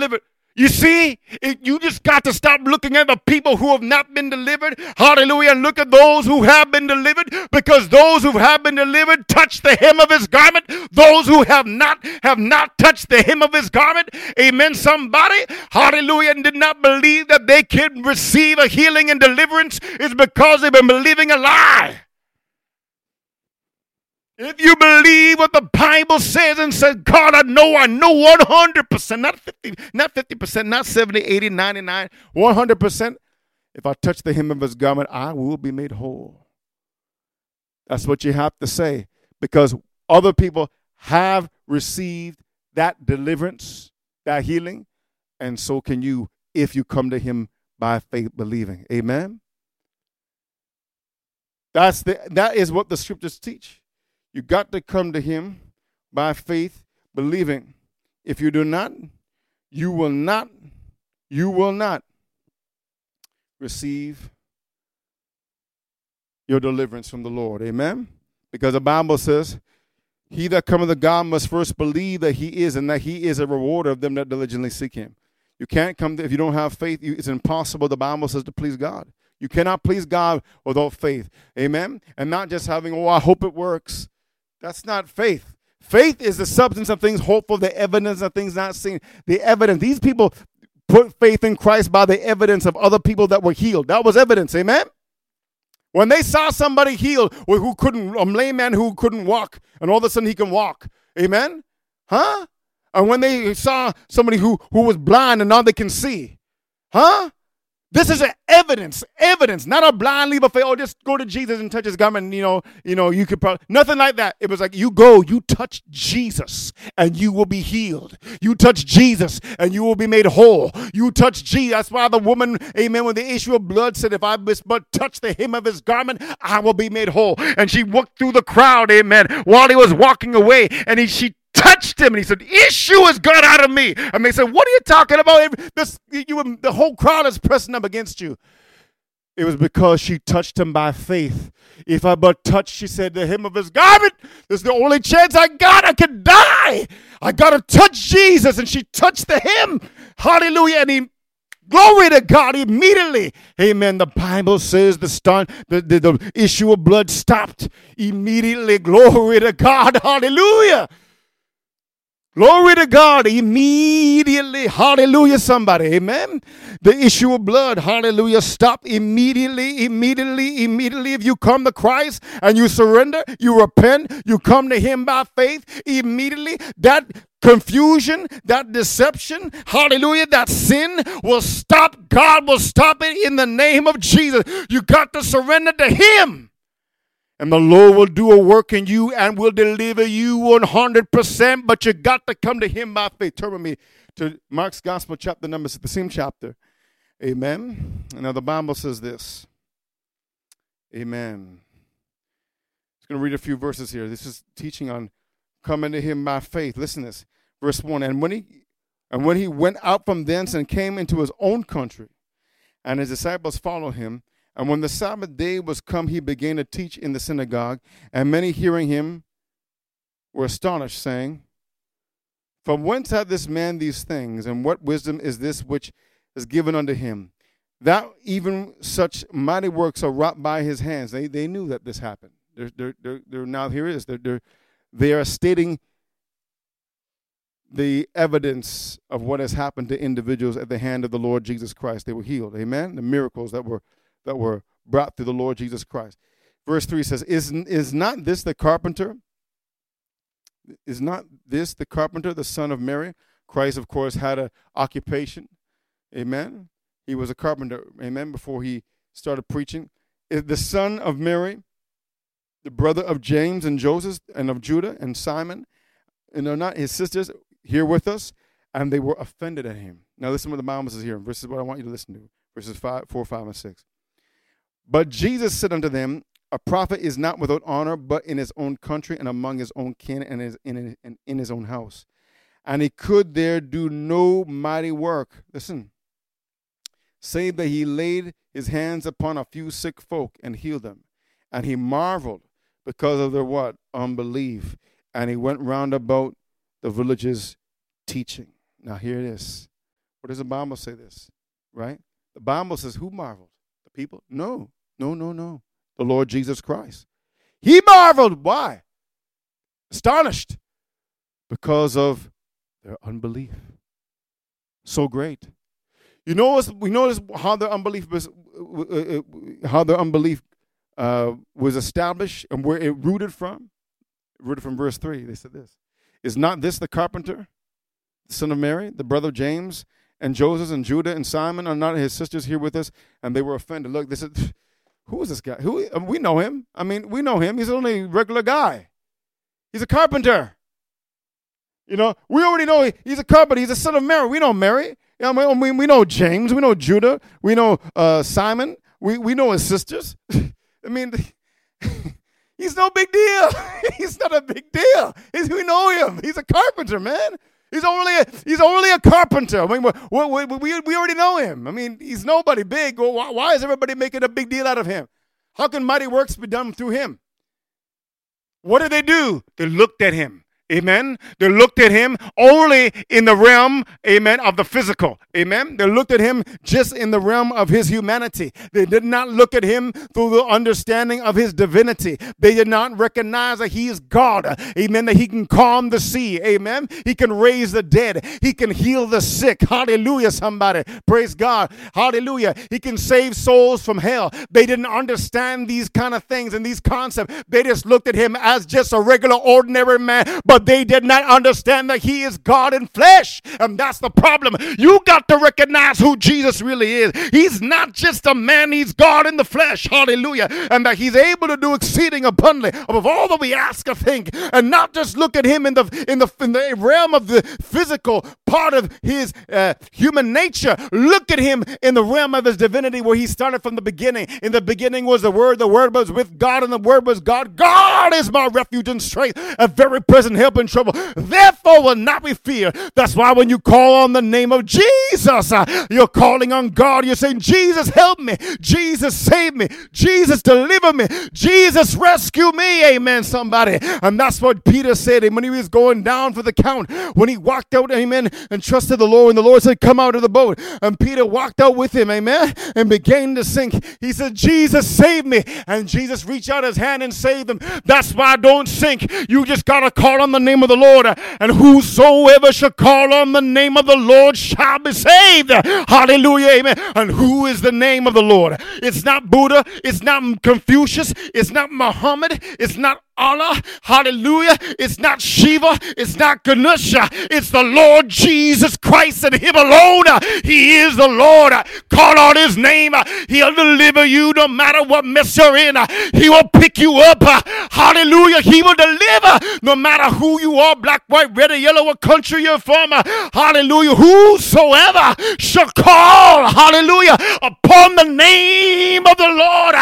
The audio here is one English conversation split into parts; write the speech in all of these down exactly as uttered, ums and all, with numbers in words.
delivered. You see, it, you just got to stop looking at the people who have not been delivered. Hallelujah. And look at those who have been delivered, because those who have been delivered touch the hem of his garment. Those who have not have not touched the hem of his garment. Amen. Somebody, hallelujah, and did not believe that they could receive a healing and deliverance is because they've been believing a lie. If you believe what the Bible says and says, God, I know, I know one hundred percent, not fifty, not fifty percent, not seventy, eighty, ninety-nine, one hundred percent. If I touch the hem of his garment, I will be made whole. That's what you have to say, because other people have received that deliverance, that healing, and so can you if you come to him by faith believing. Amen? That's the, that is what the scriptures teach. You got to come to him by faith, believing. If you do not, you will not, you will not receive your deliverance from the Lord. Amen? Because the Bible says, he that cometh to God must first believe that he is, and that he is a rewarder of them that diligently seek him. You can't come to, if you don't have faith, you, it's impossible, the Bible says, to please God. You cannot please God without faith. Amen? And not just having, oh, I hope it works. That's not faith. Faith is the substance of things hoped for, the evidence of things not seen. The evidence. These people put faith in Christ by the evidence of other people that were healed. That was evidence. Amen? When they saw somebody healed who couldn't, a lame man who couldn't walk, and all of a sudden he can walk. Amen? Huh? And when they saw somebody who, who was blind and now they can see. Huh? This is an evidence, evidence, not a blind leap of faith. Oh, just go to Jesus and touch his garment. And, you know, you know, you could probably, nothing like that. It was like, you go, you touch Jesus and you will be healed. You touch Jesus and you will be made whole. You touch Jesus. That's why the woman, amen, when the issue of blood said, if I but touch the hem of his garment, I will be made whole. And she walked through the crowd, amen, while he was walking away. And he, she touched him, and he said, issue has gone out of me. And they said, what are you talking about? This, you, the whole crowd is pressing up against you. It was because she touched him by faith. If I but touch, she said, the hem of his garment, this is the only chance I got. I could die. I got to touch Jesus. And she touched the hem. Hallelujah. And he, glory to God, immediately. Amen. The Bible says the, start, the, the, the issue of blood stopped immediately. Glory to God. Hallelujah. Glory to God, immediately. Hallelujah, somebody. Amen. The issue of blood, hallelujah, stop immediately, immediately, immediately. If you come to Christ and you surrender, you repent, you come to him by faith, immediately that confusion, that deception, hallelujah, that sin will stop. God will stop it in the name of Jesus. You got to surrender to him. And the Lord will do a work in you and will deliver you one hundred percent. But you got to come to him by faith. Turn with me to Mark's Gospel, chapter number, the same chapter. Amen. Now the Bible says this. Amen. I'm going to read a few verses here. This is teaching on coming to him by faith. Listen to this. Verse one. And when he and when he went out from thence and came into his own country, and his disciples followed him, and when the Sabbath day was come, he began to teach in the synagogue, and many hearing him were astonished, saying, from whence hath this man these things, and what wisdom is this which is given unto him, that even such mighty works are wrought by his hands? They they knew that this happened. They're, they're, they're, they're now here it is. They're, they're, they are stating the evidence of what has happened to individuals at the hand of the Lord Jesus Christ. They were healed. Amen. The miracles that were that were brought through the Lord Jesus Christ. Verse three says, is, is not this the carpenter? Is not this the carpenter, the son of Mary? Christ, of course, had an occupation. Amen. He was a carpenter. Amen. Before he started preaching. Is the son of Mary, the brother of James and Joseph and of Judah and Simon, and are not his sisters here with us? And they were offended at him. Now listen to what the Bible says here. This is what I want you to listen to. Verses five, four, five, and six. But Jesus said unto them, a prophet is not without honor, but in his own country and among his own kin and his, in, in, in his own house. And he could there do no mighty work. Listen. Save that he laid his hands upon a few sick folk and healed them. And he marveled because of their what? Unbelief. And he went round about the villages teaching. Now here it is. What does the Bible say this? Right? The Bible says, who marveled? The people? No, no, no, no. The Lord Jesus Christ. He marveled. Why? Astonished. Because of their unbelief. So great. You notice, we notice how their unbelief was, uh, how their unbelief uh, was established and where it rooted from. It rooted from verse three. They said this: is not this the carpenter, the son of Mary, the brother of James and Joseph and Judah and Simon? Are not his sisters here with us? And they were offended. Look, this is who is this guy? Who we know him? I mean, we know him. He's only a regular guy. He's a carpenter. You know, we already know he, he's a carpenter. He's a son of Mary. We know Mary. You know, I mean, we know James. We know Judah. We know uh, Simon. We we know his sisters. I mean, he's no big deal. He's not a big deal. He's, we know him. He's a carpenter, man. He's only a, he's only a carpenter. I mean, we, we, we, we already know him. I mean, he's nobody big. Well, why, why is everybody making a big deal out of him? How can mighty works be done through him? What did they do? They looked at him. Amen. They looked at him only in the realm, amen, of the physical. Amen. They looked at him just in the realm of his humanity. They did not look at him through the understanding of his divinity. They did not recognize that he is God. Amen. That he can calm the sea. Amen. He can raise the dead. He can heal the sick. Hallelujah, somebody. Praise God. Hallelujah. He can save souls from hell. They didn't understand these kind of things and these concepts. They just looked at him as just a regular, ordinary man. But But they did not understand that he is God in flesh. And that's the problem. You got to recognize who Jesus really is. He's not just a man. He's God in the flesh. Hallelujah. And that he's able to do exceeding abundantly above all that we ask or think. And not just look at him in the in the, in the realm of the physical part of his uh, human nature. Look at him in the realm of his divinity where he started from the beginning. In the beginning was the Word. The Word was with God and the Word was God. God is my refuge and strength, a very present help in trouble. Therefore will not be feared. That's why when you call on the name of Jesus, uh, you're calling on God. You're saying, Jesus, help me. Jesus, save me. Jesus, deliver me. Jesus, rescue me. Amen, somebody. And that's what Peter said when he was going down for the count. When he walked out, amen, and trusted the Lord, and the Lord said, come out of the boat. And Peter walked out with him, amen, and began to sink. He said, Jesus, save me. And Jesus reached out his hand and saved him. That's why I don't sink. You just got to call on the name of the Lord, and whosoever shall call on the name of the Lord shall be saved. Hallelujah, amen. And who is the name of the Lord? It's not Buddha, it's not Confucius, it's not Muhammad, it's not Allah, hallelujah. It's not Shiva, it's not Ganesha, it's the Lord Jesus Christ and him alone. He is the Lord. Call on his name. He'll deliver you no matter what mess you're in. He will pick you up. Hallelujah. He will deliver no matter who you are, black, white, red, or yellow, what country you're from. Hallelujah. Whosoever shall call, hallelujah, upon the name of the Lord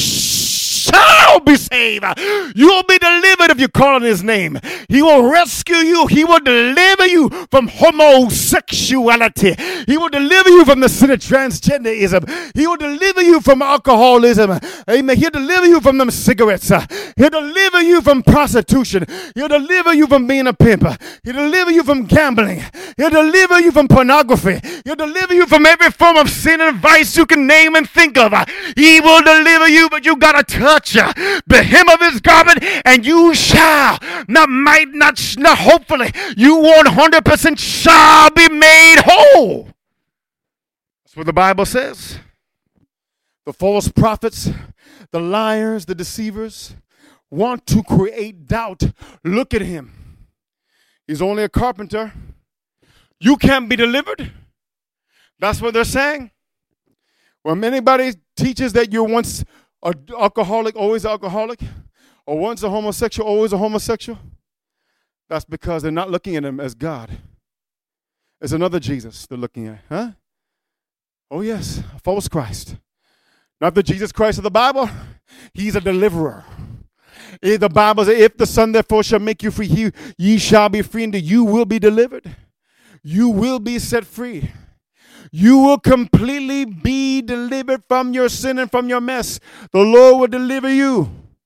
shall be saved. You'll be delivered if you call on his name. He will rescue you. He will deliver you from homosexuality. He will deliver you from the sin of transgenderism. He will deliver you from alcoholism. Amen. He'll deliver you from them cigarettes. He'll deliver you from prostitution. He'll deliver you from being a pimp. He'll deliver you from gambling. He'll deliver you from pornography. He'll deliver you from every form of sin and vice you can name and think of. He will deliver you, but you got to touch the hem of his garment, and you shall, not might, not, not hopefully, you one hundred percent shall be made whole. That's what the Bible says. The false prophets, the liars, the deceivers want to create doubt. Look at him. He's only a carpenter. You can't be delivered. That's what they're saying. When anybody teaches that you're once an alcoholic, always an alcoholic, or once a homosexual, always a homosexual, that's because they're not looking at him as God. It's another Jesus they're looking at. Huh? Oh, yes, a false Christ. Not the Jesus Christ of the Bible. He's a deliverer. If the Bible says, if the Son therefore shall make you free, he, ye shall be free, and you will be delivered. You will be set free. You will completely be delivered from your sin and from your mess. The Lord will deliver you.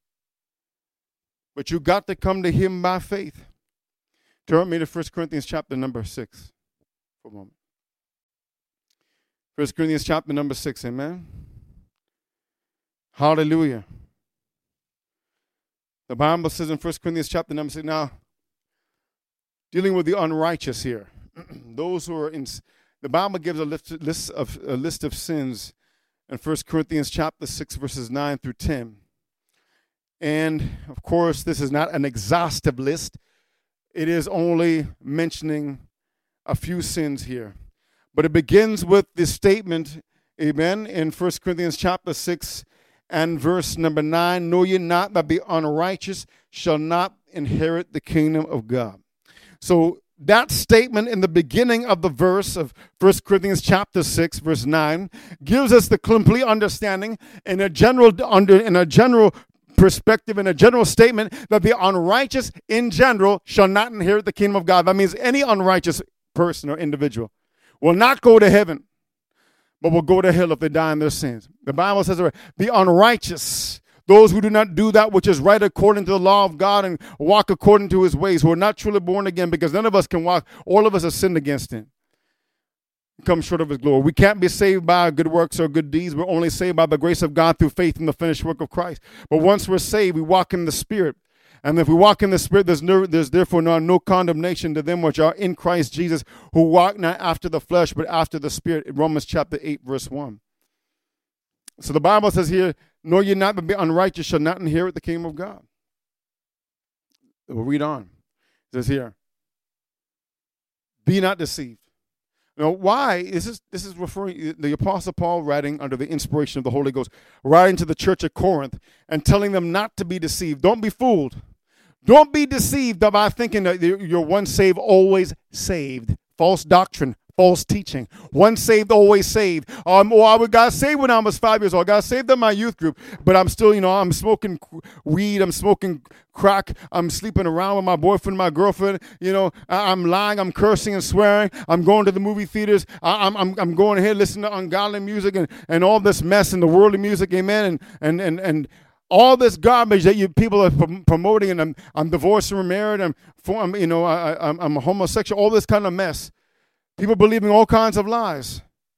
But you got to come to him by faith. Turn me to First Corinthians chapter number six for a moment. First Corinthians chapter number six, amen. Hallelujah. The Bible says in First Corinthians chapter number six, now, dealing with the unrighteous here, those who are in, the Bible gives a list, list of a list of sins in First Corinthians chapter six, verses nine through ten. And, of course, this is not an exhaustive list. It is only mentioning a few sins here. But it begins with this statement, amen, in First Corinthians chapter six and verse number nine, know ye not that the unrighteous shall not inherit the kingdom of God. So that statement in the beginning of the verse of First Corinthians chapter six, verse nine, gives us the complete understanding in a general under in a general perspective, in a general statement, that the unrighteous in general shall not inherit the kingdom of God. That means any unrighteous person or individual will not go to heaven, but will go to hell if they die in their sins. The Bible says the unrighteous, those who do not do that which is right according to the law of God and walk according to his ways, who are not truly born again, because none of us can walk, all of us have sinned against him, come short of his glory. We can't be saved by good works or good deeds. We're only saved by the grace of God through faith in the finished work of Christ. But once we're saved, we walk in the Spirit. And if we walk in the Spirit, there's, no, there's therefore no, no condemnation to them which are in Christ Jesus, who walk not after the flesh, but after the Spirit. In Romans chapter eight, verse one. So the Bible says here, know ye not that the unrighteous shall not inherit the kingdom of God. We'll read on. It says here, be not deceived. Now, why? This is this is referring the Apostle Paul writing under the inspiration of the Holy Ghost, writing to the church at Corinth and telling them not to be deceived. Don't be fooled. Don't be deceived by thinking that you're once saved, always saved. False doctrine, false teaching. Once saved, always saved. Um, oh, I got saved when I was five years old. I got saved in my youth group, but I'm still, you know, I'm smoking weed. I'm smoking crack. I'm sleeping around with my boyfriend, my girlfriend. You know, I'm lying. I'm cursing and swearing. I'm going to the movie theaters. I'm I'm I'm going ahead listening to ungodly music and, and all this mess and the worldly music. Amen. And and and and. All this garbage that you people are promoting, and I'm I'm divorced and remarried, I'm, I'm you know I, I'm I'm a homosexual, all this kind of mess. People believing all kinds of lies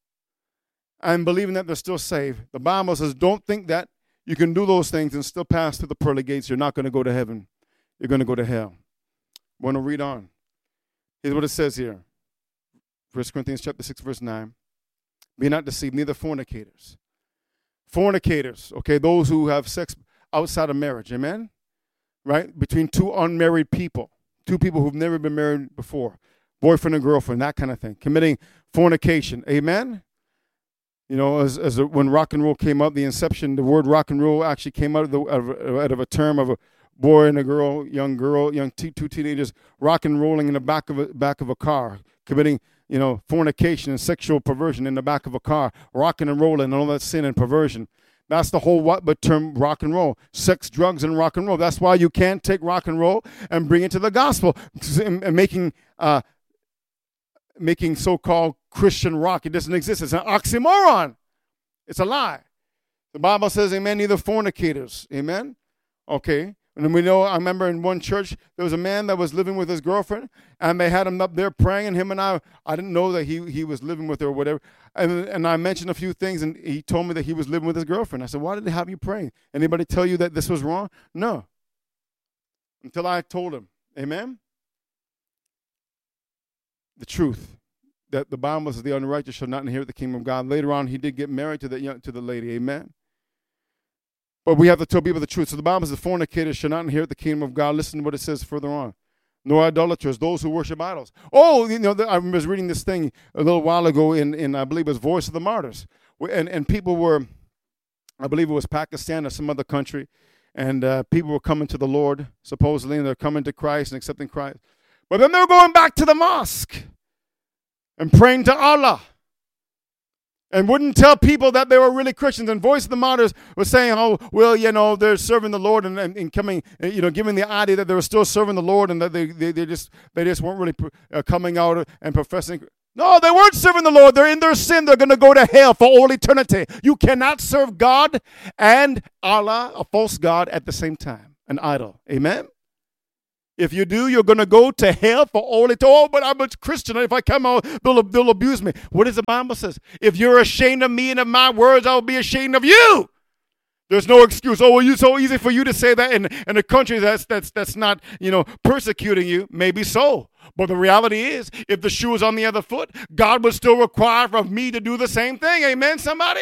and believing that they're still saved. The Bible says, don't think that you can do those things and still pass through the pearly gates. You're not going to go to heaven. You're going to go to hell. I want to read on. Here's what it says here. First Corinthians chapter six, verse nine. Be not deceived, neither fornicators. Fornicators, okay, those who have sex outside of marriage, amen? Right? Between two unmarried people, two people who've never been married before, boyfriend and girlfriend, that kind of thing, committing fornication, amen? You know, as, as a, when rock and roll came up, the inception, the word rock and roll actually came out of, the, out of, out of a term of a boy and a girl, young girl, young t- two teenagers, rock and rolling in the back of a, back of a car, committing, you know, fornication and sexual perversion in the back of a car, rocking and rolling and all that sin and perversion. That's the whole what but term rock and roll. Sex, drugs, and rock and roll. That's why you can't take rock and roll and bring it to the gospel and making uh, making so-called Christian rock. It doesn't exist. It's an oxymoron. It's a lie. The Bible says, amen, neither fornicators. Amen? Okay. And we know, I remember in one church, there was a man that was living with his girlfriend, and they had him up there praying, and him and I, I didn't know that he, he was living with her or whatever. And, and I mentioned a few things, and he told me that he was living with his girlfriend. I said, why did they have you praying? Anybody tell you that this was wrong? No. Until I told him. Amen? The truth. That the Bible says the unrighteous shall not inherit the kingdom of God. Later on, he did get married to the, young, to the lady. Amen? But we have to tell people the truth. So the Bible says the fornicators shall not inherit the kingdom of God. Listen to what it says further on. Nor idolaters, those who worship idols. Oh, you know, I was reading this thing a little while ago in, in I believe it was Voice of the Martyrs. And, and people were, I believe it was Pakistan or some other country, and uh, people were coming to the Lord, supposedly, and they're coming to Christ and accepting Christ. But then they were going back to the mosque and praying to Allah. And wouldn't tell people that they were really Christians. And Voice of the Martyrs was saying, oh, well, you know, they're serving the Lord and, and, and coming, you know, giving the idea that they were still serving the Lord and that they they, they just they just weren't really uh, coming out and professing. No, they weren't serving the Lord. They're in their sin. They're going to go to hell for all eternity. You cannot serve God and Allah, a false God, at the same time, an idol. Amen? If you do, you're going to go to hell for all it. Oh, but I'm a Christian. If I come out, they'll, they'll abuse me. What does the Bible says? If you're ashamed of me and of my words, I'll be ashamed of you. There's no excuse. Oh, well, it's so easy for you to say that in, in a country that's, that's, that's not, you know, persecuting you. Maybe so. But the reality is, if the shoe is on the other foot, God would still require of me to do the same thing. Amen, somebody?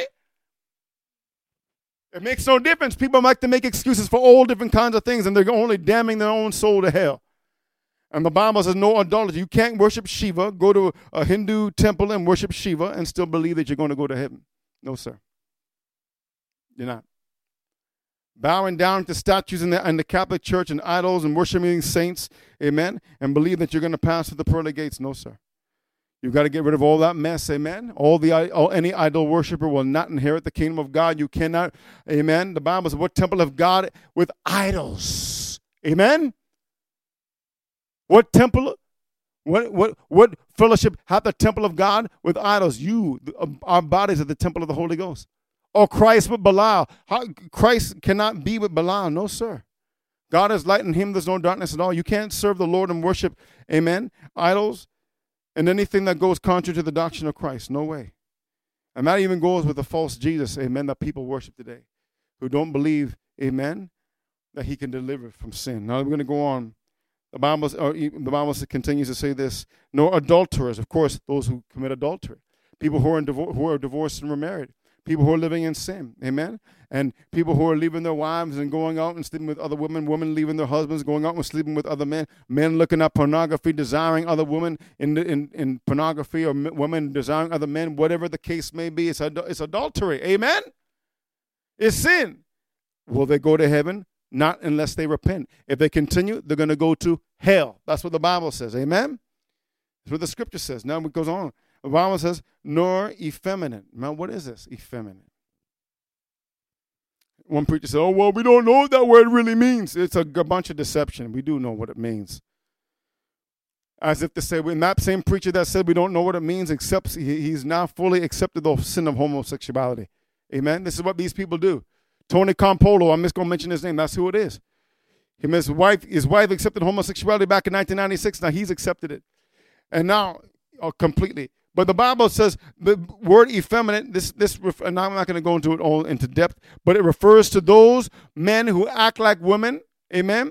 It makes no difference. People like to make excuses for all different kinds of things, and they're only damning their own soul to hell. And the Bible says no idolatry. You can't worship Shiva, go to a Hindu temple and worship Shiva and still believe that you're going to go to heaven. No, sir. You're not. Bowing down to statues in the, in the Catholic Church and idols and worshiping saints, amen, and believe that you're going to pass through the pearly gates. No, sir. You've got to get rid of all that mess, amen. All the all, any idol worshiper will not inherit the kingdom of God. You cannot, amen. The Bible says, what temple of God with idols, amen. What temple, what what what fellowship hath the temple of God with idols? You, our bodies are the temple of the Holy Ghost. Or Christ with Belial. How, Christ cannot be with Belial, no, sir. God is light, in him there's no darkness at all. You can't serve the Lord and worship, amen, idols and anything that goes contrary to the doctrine of Christ. No way. And that even goes with the false Jesus, amen, that people worship today, who don't believe, amen, that he can deliver from sin. Now we're going to go on. The Bible, or the Bible continues to say this, no adulterers, of course, those who commit adultery, people who are, in divor- who are divorced and remarried, people who are living in sin, amen, and people who are leaving their wives and going out and sleeping with other women, women leaving their husbands, going out and sleeping with other men, men looking at pornography, desiring other women in in, in pornography, or women desiring other men, whatever the case may be, it's, it's adultery, amen? It's sin. Will they go to heaven? Not unless they repent. If they continue, they're going to go to hell. That's what the Bible says, amen? That's what the scripture says. Now it goes on. The Bible says, nor effeminate. Now, what is this, effeminate? One preacher said, oh, well, we don't know what that word really means. It's a, a bunch of deception. We do know what it means. As if to say, when that same preacher that said we don't know what it means, accepts, he, he's now fully accepted the sin of homosexuality. Amen? This is what these people do. Tony Campolo, I'm just going to mention his name. That's who it is. Him, his wife, his wife accepted homosexuality back in nineteen ninety-six. Now he's accepted it. And now, oh, completely. But the Bible says the word effeminate, this, this, and I'm not going to go into it all into depth, but it refers to those men who act like women, amen,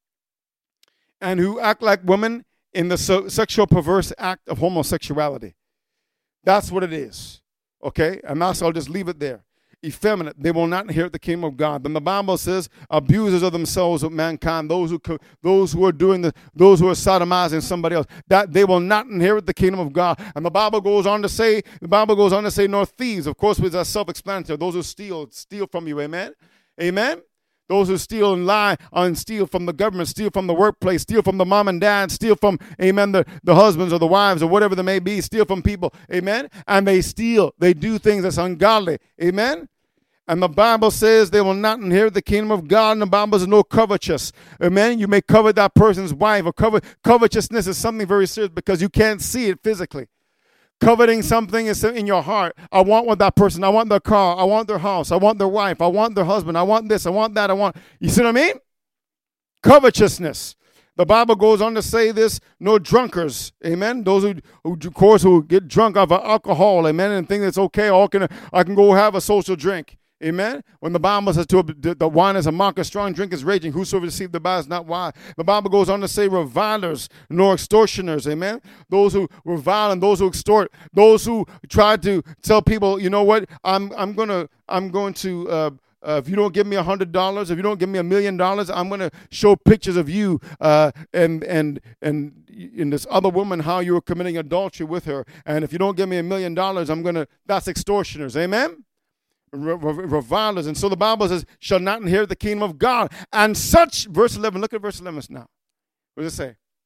and who act like women in the so, sexual perverse act of homosexuality. That's what it is, okay? And also I'll just leave it there. Effeminate, they will not inherit the kingdom of God. Then the Bible says, abusers of themselves with mankind, those who those who are doing the those who are sodomizing somebody else, that they will not inherit the kingdom of God. And the Bible goes on to say, the Bible goes on to say, nor thieves. Of course, with our self-explanatory. Those who steal, steal from you. Amen. Amen. Those who steal and lie and steal from the government, steal from the workplace, steal from the mom and dad, steal from, amen, the, the husbands or the wives or whatever they may be, steal from people, amen, and they steal. They do things that's ungodly, amen. And the Bible says they will not inherit the kingdom of God, and the Bible says no covetous. Amen. You may covet that person's wife, or covet, covetousness is something very serious because you can't see it physically. Coveting something is in your heart. I want what that person. I want their car. I want their house. I want their wife. I want their husband. I want this. I want that. I want. You see what I mean? Covetousness. The Bible goes on to say this: no drunkards. Amen. Those who, who of course, who get drunk off of alcohol. Amen. And think it's okay. Oh, can I can go have a social drink. Amen. When the Bible says to the wine is a mocker, strong drink is raging. Whosoever deceived the body is not wise. The Bible goes on to say revilers nor extortioners. Amen. Those who revile and those who extort, those who try to tell people, you know what, I'm I'm gonna I'm going to. Uh, Uh, if you don't give me a hundred dollars, if you don't give me a million dollars, I'm going to show pictures of you uh, and and and in this other woman how you were committing adultery with her. And if you don't give me a million dollars, I'm going to. That's extortioners. Amen. Revilers. And so the Bible says, shall not inherit the kingdom of God. And such, verse eleven, look at verse eleven now. What does it say?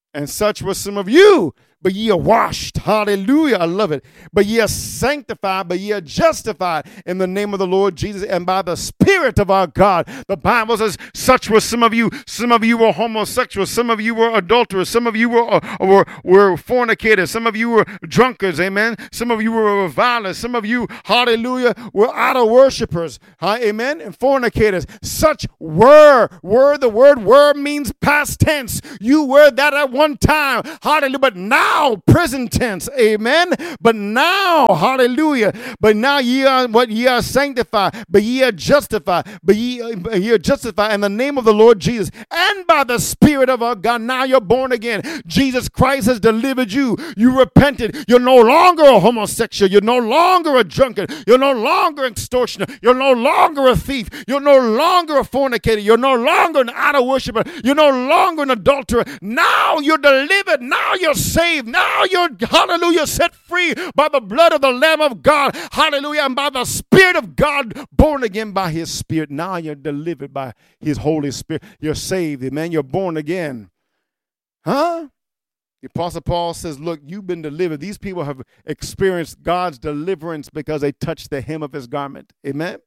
And such were some of you, but ye are washed. Hallelujah. I love it. But ye are sanctified, but ye are justified in the name of the Lord Jesus and by the Spirit of our God. The Bible says, such were some of you. Some of you were homosexuals. Some of you were adulterers. Some of you were, uh, were, were fornicators. Some of you were drunkards. Amen. Some of you were revilers. Some of you, hallelujah, were idol worshipers. Huh? Amen. And fornicators. Such were. Were, the word were means past tense. You were that at one time. Hallelujah. But now, present tense, amen. But now, hallelujah. But now ye are what ye are sanctified, but ye are justified, but ye, uh, ye are justified in the name of the Lord Jesus and by the Spirit of our God. Now you're born again. Jesus Christ has delivered you. You repented. You're no longer a homosexual. You're no longer a drunkard. You're no longer an extortioner. You're no longer a thief. You're no longer a fornicator. You're no longer an idol worshiper. You're no longer an adulterer. Now you're delivered. Now you're saved. Now you're, hallelujah, set free by the blood of the Lamb of God. Hallelujah. And by the Spirit of God, born again by his Spirit. Now you're delivered by his Holy Spirit. You're saved. Amen. You're born again. Huh? The Apostle Paul says, look, you've been delivered. These people have experienced God's deliverance because they touched the hem of his garment. Amen.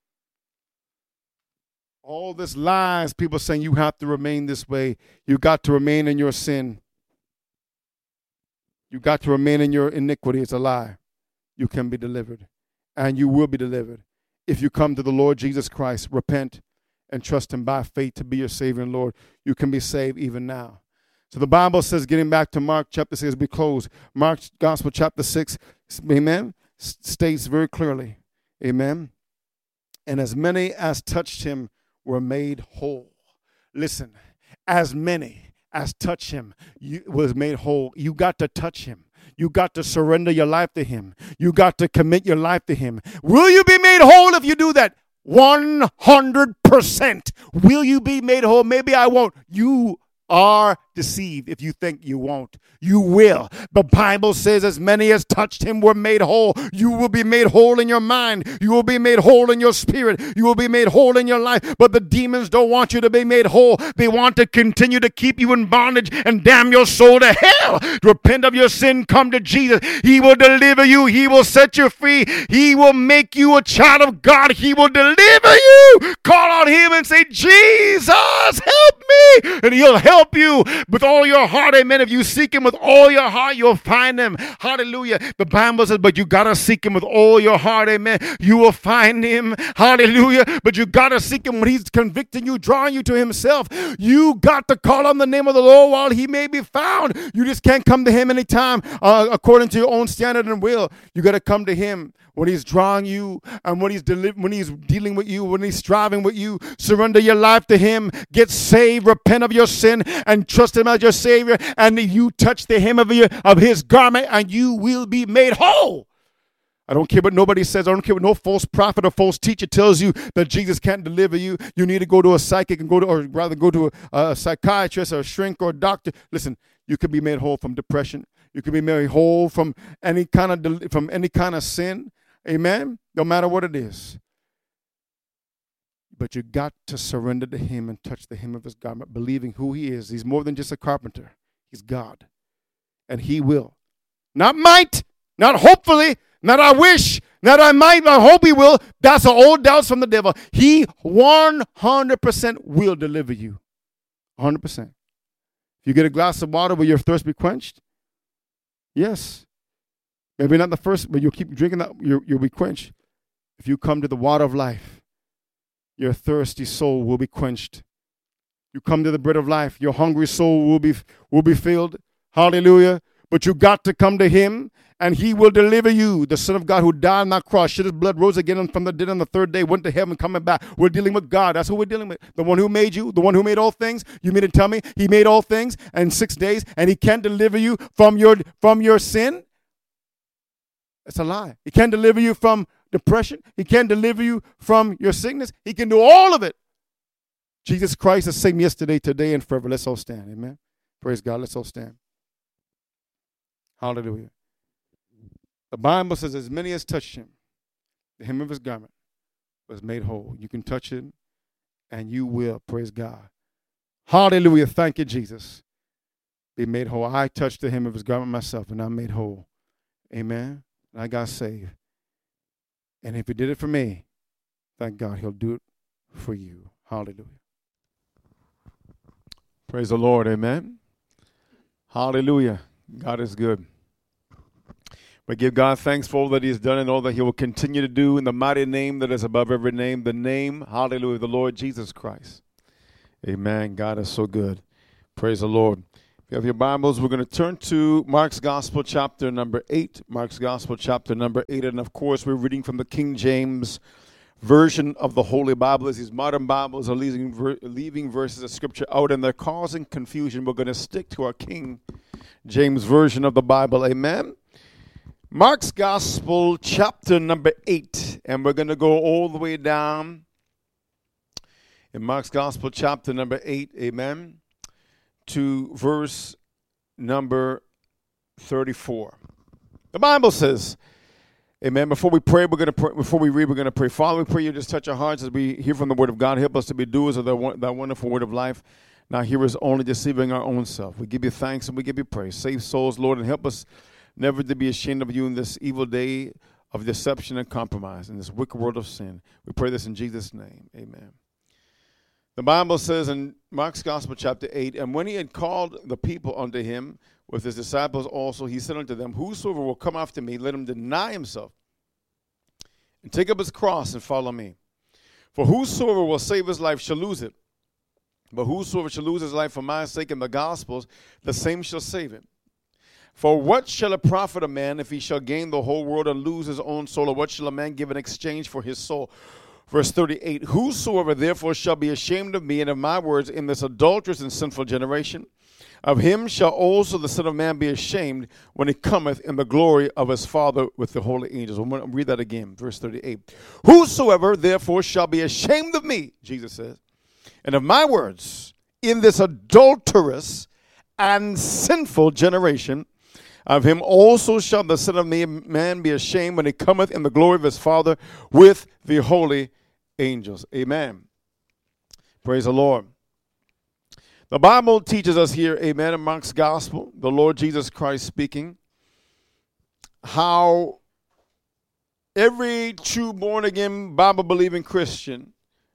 All this lies, people saying you have to remain this way. You got to remain in your sin. You got to remain in your iniquity. It's a lie. You can be delivered, and you will be delivered if you come to the Lord Jesus Christ, repent, and trust him by faith to be your Savior and Lord. You can be saved even now. So the Bible says, getting back to Mark chapter six, as we close, Mark's Gospel chapter six, amen, states very clearly, amen, and as many as touched him were made whole. Listen, as many as touch him you, was made whole. You got to touch him. You got to surrender your life to him. You got to commit your life to him. Will you be made whole if you do that? one hundred percent. Will you be made whole? Maybe I won't. You are deceived if you think you won't. You will. The Bible says as many as touched him were made whole. You will be made whole in your mind. You will be made whole in your spirit. You will be made whole in your life. But the demons don't want you to be made whole. They want to continue to keep you in bondage and damn your soul to hell. Repent of your sin. Come to Jesus. He will deliver you. He will set you free. He will make you a child of God. He will deliver you. Call on him and say, Jesus, help me. And he'll help you with all your heart. Amen. If you seek him with all your heart, you'll find him. Hallelujah. The Bible says, but you got to seek him with all your heart. Amen. You will find him. Hallelujah. But you got to seek him when he's convicting you, drawing you to himself. You got to call on the name of the Lord while he may be found. You just can't come to him anytime uh, according to your own standard and will. You got to come to him when he's drawing you and when he's deli- when he's dealing with you, when he's striving with you. Surrender your life to him. Get saved. Repent of your sin and trust him as your Savior. And you touch the hem of, your, of his garment and you will be made whole. I don't care what nobody says. I don't care what no false prophet or false teacher tells you that Jesus can't deliver you. You need to go to a psychic and go to, or rather go to a, a psychiatrist or a shrink or a doctor. Listen, you can be made whole from depression. You can be made whole from any kind of del- from any kind of sin. Amen. No matter what it is. But you got to surrender to him and touch the hem of his garment, believing who he is. He's more than just a carpenter. He's God. And he will. Not might, not hopefully, not I wish, not I might, I hope he will. That's an old doubts from the devil. He one hundred percent will deliver you. one hundred percent. If you get a glass of water, will your thirst be quenched? Yes. Maybe not the first, but you'll keep drinking that, you'll, you'll be quenched. If you come to the water of life, your thirsty soul will be quenched. You come to the bread of life, your hungry soul will be will be filled. Hallelujah. But you got to come to him, and he will deliver you. The Son of God who died on that cross, shed his blood, rose again from the dead on the third day, went to heaven, coming back. We're dealing with God. That's who we're dealing with. The one who made you, the one who made all things. You mean to tell me he made all things in six days, and he can't deliver you from your from your sin? That's a lie. He can't deliver you from depression. He can't deliver you from your sickness. He can do all of it. Jesus Christ is the same yesterday, today, and forever. Let's all stand. Amen. Praise God. Let's all stand. Hallelujah. The Bible says, as many as touched him, the hem of his garment was made whole. You can touch him, and you will. Praise God. Hallelujah. Thank you, Jesus. be made whole. I touched the hem of his garment myself, and I'm made whole. Amen. And I got saved. And if he did it for me, thank God he'll do it for you. Hallelujah. Praise the Lord. Amen. Hallelujah. God is good. We give God thanks for all that he has done and all that he will continue to do in the mighty name that is above every name, the name, hallelujah, the Lord Jesus Christ. Amen. God is so good. Praise the Lord. If you have your Bibles, we're going to turn to Mark's Gospel, chapter number eight. Mark's Gospel, chapter number eight. And, of course, we're reading from the King James Version of the Holy Bible. As these modern Bibles are leaving, ver- leaving verses of Scripture out and they're causing confusion, we're going to stick to our King James Version of the Bible. Amen. Mark's Gospel, chapter number eight, and we're going to go all the way down in Mark's Gospel, chapter number eight, amen, to verse number thirty-four. The Bible says, amen, before we pray, we're going to pray, before we read, we're going to pray. Father, we pray you just touch our hearts as we hear from the Word of God. Help us to be doers of that, that wonderful Word of life, not hearers only, deceiving our own self. We give you thanks and we give you praise. Save souls, Lord, and help us never to be ashamed of you in this evil day of deception and compromise, in this wicked world of sin. We pray this in Jesus' name. Amen. The Bible says in Mark's Gospel, chapter eight, and when he had called the people unto him with his disciples also, he said unto them, whosoever will come after me, let him deny himself and take up his cross and follow me. For whosoever will save his life shall lose it. But whosoever shall lose his life for my sake and the gospel's, the same shall save it. For what shall it profit a man if he shall gain the whole world and lose his own soul? Or what shall a man give in exchange for his soul? Verse thirty-eight, whosoever therefore shall be ashamed of me and of my words in this adulterous and sinful generation, of him shall also the Son of Man be ashamed when he cometh in the glory of his Father with the holy angels. I'm going to read that again, verse thirty-eight. Whosoever therefore shall be ashamed of me, Jesus says, and of my words in this adulterous and sinful generation, of him also shall the Son of Man be ashamed when he cometh in the glory of his Father with the holy angels. Amen. Praise the Lord. The Bible teaches us here, amen, in Mark's Gospel, the Lord Jesus Christ speaking, how every true born-again, Bible-believing Christian,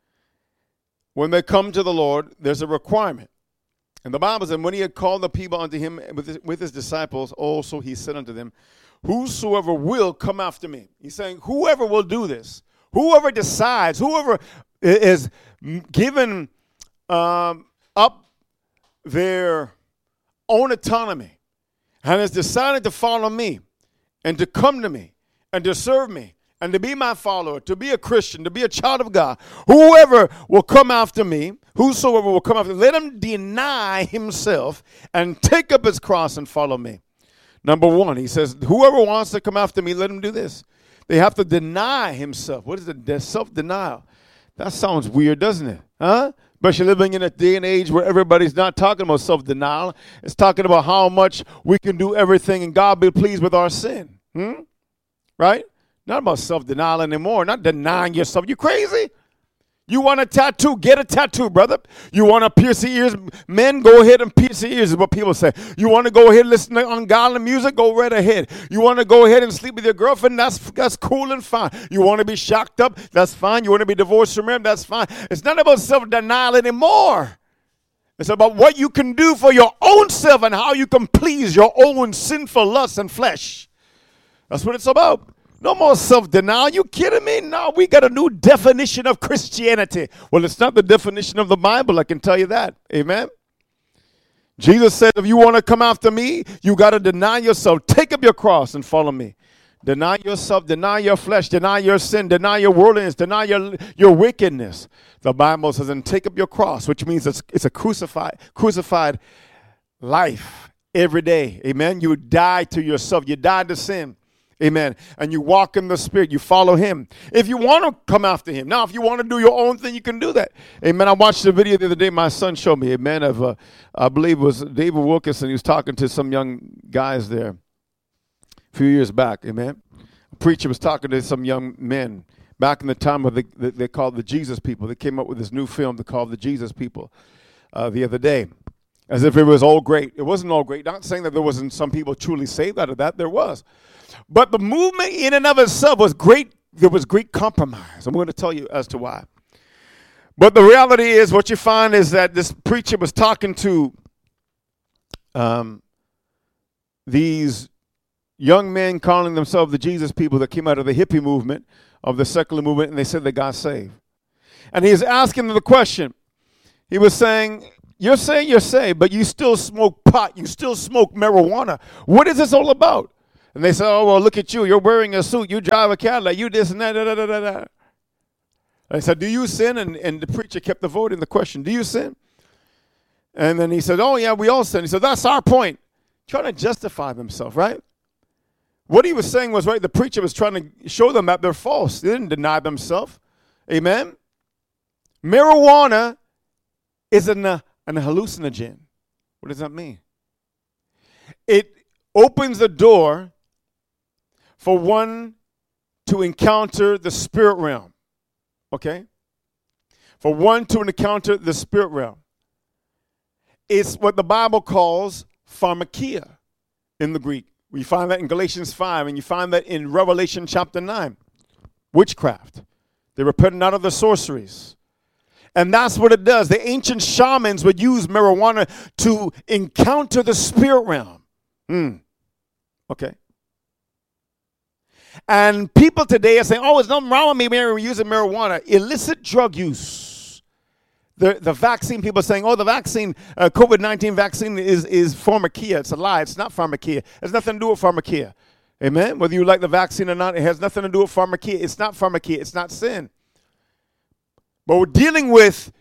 when they come to the Lord, there's a requirement. And the Bible says, when he had called the people unto him with his, with his disciples, also he said unto them, whosoever will come after me. He's saying, whoever will do this, whoever decides, whoever is given um, up their own autonomy and has decided to follow me and to come to me and to serve me and to be my follower, to be a Christian, to be a child of God, whoever will come after me, whosoever will come after me, let him deny himself and take up his cross and follow me. Number one, he says, whoever wants to come after me, let him do this. They have to deny himself. What is it? Self-denial. That sounds weird, doesn't it? Huh? Especially living in a day and age where everybody's not talking about self-denial. It's talking about how much we can do everything and God be pleased with our sin. Hmm? Right? Not about self-denial anymore. Not denying yourself. You crazy? You want a tattoo? Get a tattoo, brother. You want to pierce your ears? Men, go ahead and pierce your ears is what people say. You want to go ahead and listen to ungodly music? Go right ahead. You want to go ahead and sleep with your girlfriend? That's that's cool and fine. You want to be shocked up? That's fine. You want to be divorced from him? That's fine. It's not about self-denial anymore. It's about what you can do for your own self and how you can please your own sinful lust and flesh. That's what it's about. No more self-denial. You kidding me? No, we got a new definition of Christianity. Well, it's not the definition of the Bible, I can tell you that. Amen? Jesus said, if you want to come after me, you got to deny yourself. Take up your cross and follow me. Deny yourself, deny your flesh, deny your sin, deny your worldliness, deny your, your wickedness. The Bible says, and take up your cross, which means it's, it's a crucified, crucified life every day. Amen? You die to yourself. You die to sin. Amen. And you walk in the Spirit. You follow him. If you want to come after him. Now, if you want to do your own thing, you can do that. Amen. I watched a video the other day my son showed me. Amen. Of, uh, I believe it was David Wilkerson. He was talking to some young guys there a few years back. Amen. A preacher was talking to some young men back in the time of the, the they called the Jesus People. They came up with this new film they called the Jesus People uh, the other day. as if it was all great. It wasn't all great. Not saying that there wasn't some people truly saved out of that. There was. But the movement in and of itself was great. There was great compromise. I'm going to tell you as to why. But the reality is, what you find is that this preacher was talking to um, these young men calling themselves the Jesus people that came out of the hippie movement, of the secular movement, and they said they got saved. And he's asking them the question. He was saying, you're saying you're saved, but you still smoke pot. You still smoke marijuana. What is this all about? And they said, oh, well, look at you. You're wearing a suit. You drive a Cadillac. You this and that. Da, da, da, da, da. I said, do you sin? And, and the preacher kept avoiding the question, do you sin? And then he said, oh, yeah, we all sin. He said, that's our point. Trying to justify himself, right? What he was saying was, right, the preacher was trying to show them that they're false. They didn't deny themselves. Amen? Marijuana is an, uh, an hallucinogen. What does that mean? It opens the door for one to encounter the spirit realm. Okay? For one to encounter the spirit realm. It's what the Bible calls pharmakia in the Greek. We find that in Galatians five, and you find that in Revelation chapter nine. Witchcraft. They were putting out of the sorceries. And that's what it does. The ancient shamans would use marijuana to encounter the spirit realm. Hmm. Okay. And people today are saying, oh, there's nothing wrong with me when we're using marijuana. Illicit drug use. The the vaccine, people are saying, oh, the vaccine, uh, COVID nineteen vaccine is, is pharmakia. It's a lie. It's not pharmakia. It has nothing to do with pharmakia. Amen? Whether you like the vaccine or not, it has nothing to do with pharmakia. It's not pharmakia. It's not sin. But we're dealing with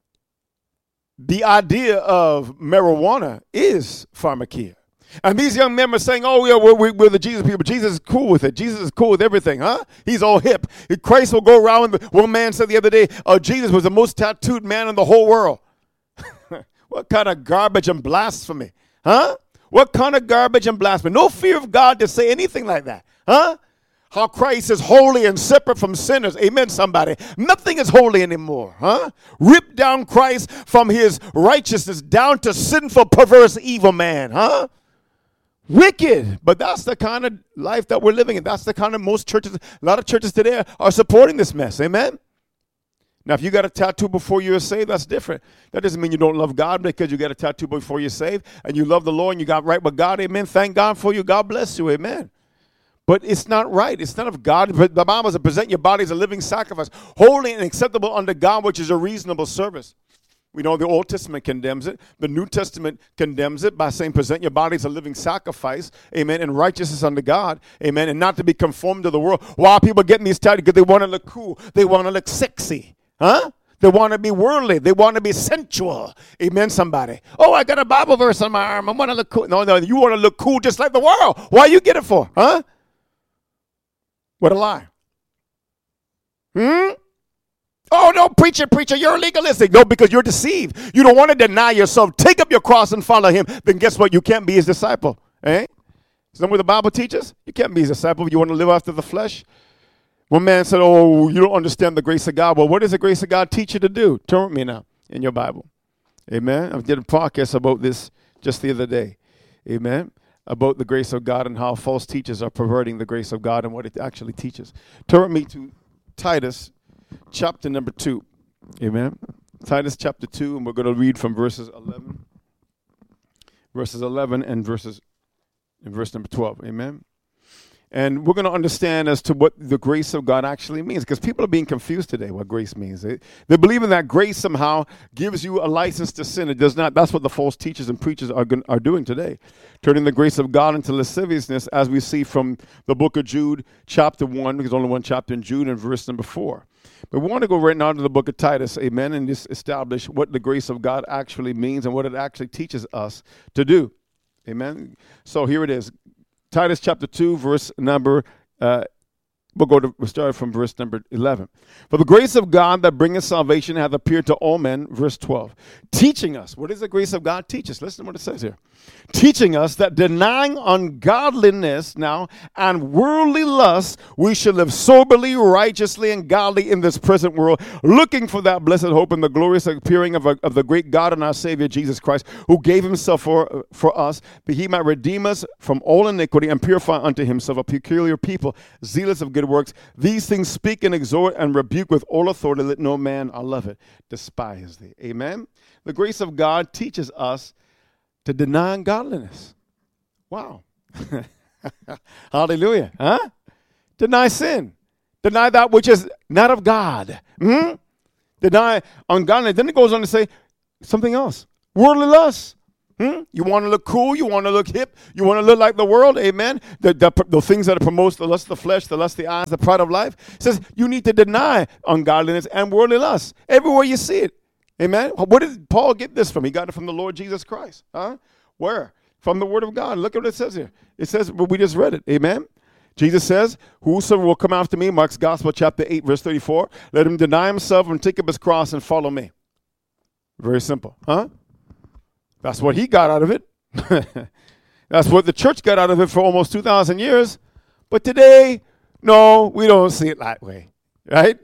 the idea of marijuana is pharmakia. And these young men are saying, oh, yeah, we're, we're the Jesus people. Jesus is cool with it. Jesus is cool with everything, huh? He's all hip. Christ will go around. The, one man said the other day, oh, Jesus was the most tattooed man in the whole world. What kind of garbage and blasphemy, huh? What kind of garbage and blasphemy? No fear of God to say anything like that, huh? How Christ is holy and separate from sinners. Amen, somebody. Nothing is holy anymore, huh? Rip down Christ from his righteousness down to sinful, perverse, evil man, huh? Wicked. But that's the kind of life that we're living in. That's the kind of most churches, a lot of churches today are supporting this mess. Amen? Now, if you got a tattoo before you're saved, that's different. That doesn't mean you don't love God because you got a tattoo before you're saved and you love the Lord and you got right with God. Amen. Thank God for you. God bless you. Amen. But it's not right. It's not of God. The Bible says, present your body as a living sacrifice, holy and acceptable unto God, which is a reasonable service. We know the Old Testament condemns it. The New Testament condemns it by saying present your body as a living sacrifice, amen, and righteousness unto God, amen, and not to be conformed to the world. Why are people getting these tattoos? Because they want to look cool. They want to look sexy, huh? They want to be worldly. They want to be sensual. Amen, somebody. Oh, I got a Bible verse on my arm. I want to look cool. No, no, you want to look cool just like the world. Why you get it for, huh? What a lie. Hmm? Oh, no, preacher, preacher, you're legalistic. No, because you're deceived. You don't want to deny yourself. Take up your cross and follow him. Then guess what? You can't be his disciple. Eh? Isn't that what the Bible teaches? You can't be his disciple if you want to live after the flesh. One man said, oh, you don't understand the grace of God. Well, what does the grace of God teach you to do? Turn with me now in your Bible. Amen. I did a podcast about this just the other day. Amen. About the grace of God and how false teachers are perverting the grace of God and what it actually teaches. Turn with me to Titus chapter number two. Amen. Titus chapter two, and we're going to read from verses eleven. Verses eleven and verses and verse number twelve. Amen. And we're going to understand as to what the grace of God actually means, because people are being confused today what grace means. They, they're believing that grace somehow gives you a license to sin. It does not. That's what the false teachers and preachers are, are doing today, turning the grace of God into lasciviousness, as we see from the book of Jude, chapter one, because only one chapter in Jude, and verse number four. But we want to go right now to the book of Titus, amen, and just establish what the grace of God actually means and what it actually teaches us to do. Amen. So here it is. Titus chapter two, verse number, uh, We'll go to, we'll start from verse number eleven. For the grace of God that bringeth salvation hath appeared to all men, verse twelve. Teaching us. What does the grace of God teach us? Listen to what it says here. Teaching us that denying ungodliness now and worldly lust, we should live soberly, righteously, and godly in this present world, looking for that blessed hope and the glorious appearing of, a, of the great God and our Savior Jesus Christ, who gave himself for, for us, that he might redeem us from all iniquity and purify unto himself a peculiar people, zealous of good works. These things speak and exhort and rebuke with all authority. Let no man, I love it, despise thee. Amen. The grace of God teaches us to deny ungodliness. Wow. Hallelujah. Huh? Deny sin. Deny that which is not of God. Hmm? Deny ungodliness. Then it goes on to say something else. Worldly lust. Hmm? You want to look cool. You want to look hip. You want to look like the world. Amen. The, the, the things that promotes the lust of the flesh, the lust of the eyes, the pride of life. It says you need to deny ungodliness and worldly lust. Everywhere you see it. Amen. Where did Paul get this from? He got it from the Lord Jesus Christ. Huh? Where? From the Word of God. Look at what it says here. It says, well, we just read it. Amen. Jesus says, whosoever will come after me, Mark's Gospel, chapter eight, verse thirty-four, let him deny himself and take up his cross and follow me. Very simple. Huh? That's what he got out of it. That's what the church got out of it for almost two thousand years. But today, no, we don't see it that way. Right?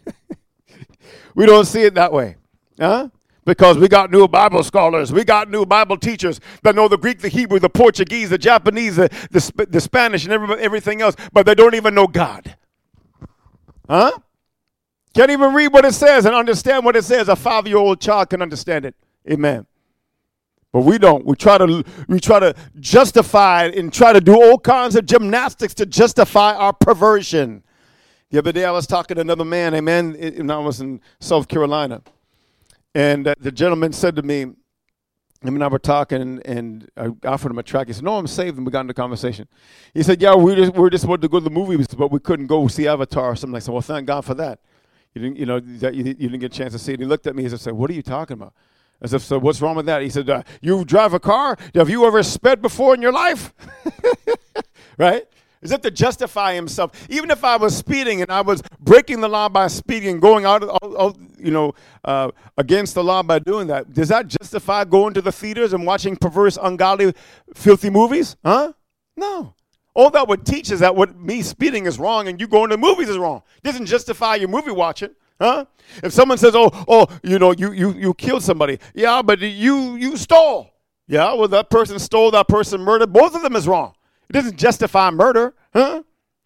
We don't see it that way. Huh? Because we got new Bible scholars. We got new Bible teachers that know the Greek, the Hebrew, the Portuguese, the Japanese, the, the, the Spanish, and every, everything else. But they don't even know God. Huh? Can't even read what it says and understand what it says. A five-year-old child can understand it. Amen. But we don't. We try to we try to justify it and try to do all kinds of gymnastics to justify our perversion. The other day I was talking to another man, amen, and I was in South Carolina. And uh, the gentleman said to me, him and I were talking, and I offered him a track. He said, no, I'm saved, and we got into conversation. He said, yeah, we just, we just wanted to go to the movies, but we couldn't go see Avatar or something. I said, well, thank God for that. You didn't, you know, that you, you didn't get a chance to see it. He looked at me, he said, what are you talking about? I said, so what's wrong with that? He said, uh, you drive a car? Have you ever sped before in your life? Right? Is it to justify himself? Even if I was speeding and I was breaking the law by speeding and going out, out, out you know, uh, against the law by doing that, does that justify going to the theaters and watching perverse, ungodly, filthy movies? Huh? No. All that would teach is that what me speeding is wrong and you going to movies is wrong. It doesn't justify your movie watching. Huh? If someone says, oh, oh, you know, you you you killed somebody. Yeah, but you you stole. Yeah, well, that person stole, that person murdered. Both of them is wrong. It doesn't justify murder. Huh?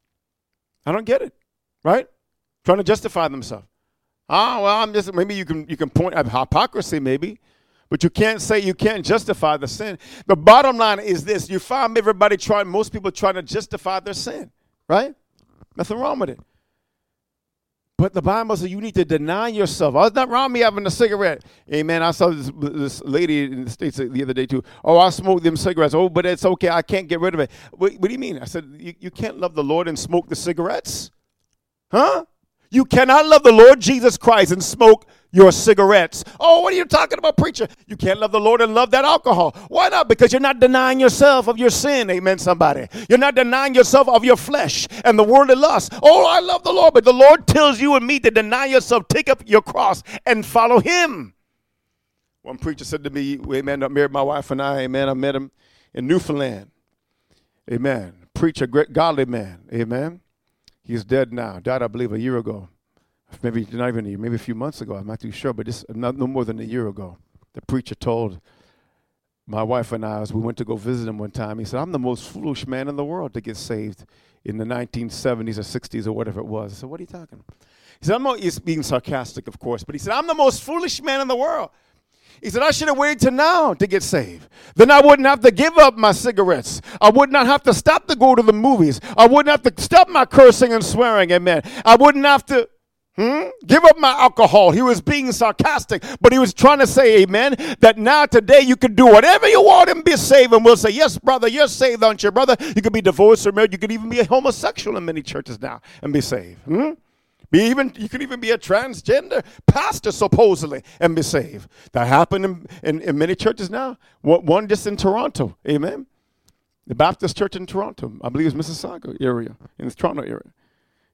I don't get it. Right? Trying to justify themselves. Ah, well, I'm just, maybe you can you can point at hypocrisy maybe, but you can't say you can't justify the sin. The bottom line is this. You find everybody trying, most people trying to justify their sin. Right? Nothing wrong with it. But the Bible says you need to deny yourself. Oh, it's not wrong with me having a cigarette. Amen. I saw this, this lady in the States the other day too. Oh, I smoke them cigarettes. Oh, but it's okay. I can't get rid of it. What, what do you mean? I said, you, you can't love the Lord and smoke the cigarettes? Huh? You cannot love the Lord Jesus Christ and smoke your cigarettes. Oh, what are you talking about, preacher? You can't love the Lord and love that alcohol. Why not? Because you're not denying yourself of your sin. Amen, somebody. You're not denying yourself of your flesh and the worldly lust. Oh, I love the Lord, but the Lord tells you and me to deny yourself, take up your cross, and follow him. One preacher said to me, amen, I married my wife and I, amen, I met him in Newfoundland. Amen. Preacher, great godly man. Amen. He's dead now. Died, I believe, a year ago. Maybe not even a year, maybe a few months ago. I'm not too sure, but this not no more than a year ago. The preacher told my wife and I, as we went to go visit him one time, he said, I'm the most foolish man in the world to get saved in the nineteen seventies or sixties or whatever it was. I said, what are you talking about? He said, I'm not, he's being sarcastic, of course, but he said, I'm the most foolish man in the world. He said, I should have waited till now to get saved. Then I wouldn't have to give up my cigarettes. I would not have to stop to go to the movies. I wouldn't have to stop my cursing and swearing, amen. I wouldn't have to Hmm? give up my alcohol. He was being sarcastic, but he was trying to say, amen, that now today you can do whatever you want and be saved. And we'll say, yes, brother, you're saved, aren't you, brother? You could be divorced or married. You could even be a homosexual in many churches now and be saved. Hmm? Be even you could even be a transgender pastor supposedly and be saved. That happened in, in, in many churches now. One just in Toronto, amen. The Baptist church in Toronto, I believe it's Mississauga area, in the Toronto area.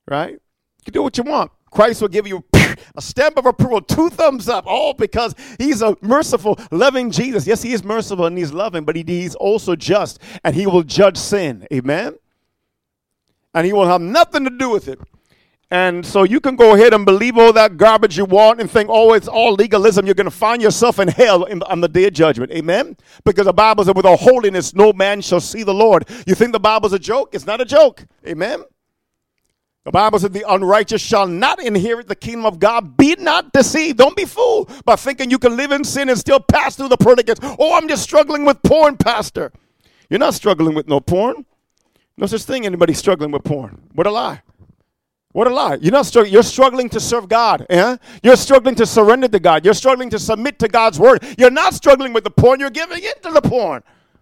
right? You can do what you want. Christ will give you a stamp of approval, two thumbs up, all because he's a merciful, loving Jesus. Yes, he is merciful and he's loving, but he, he's also just, and he will judge sin. Amen? And he will have nothing to do with it. And so you can go ahead and believe all that garbage you want and think, oh, it's all legalism. You're going to find yourself in hell in, on the day of judgment. Amen? Because the Bible says, without holiness, no man shall see the Lord. You think the Bible's a joke? It's not a joke. Amen? The Bible said the unrighteous shall not inherit the kingdom of God. Be not deceived. Don't be fooled by thinking you can live in sin and still pass through the pearly gates. Oh, I'm just struggling with porn, Pastor. You're not struggling with no porn. No such thing anybody struggling with porn. What a lie. What a lie. You're not struggling. You're struggling to serve God. Eh? You're struggling to surrender to God. You're struggling to submit to God's word. You're not struggling with the porn. You're giving into the porn.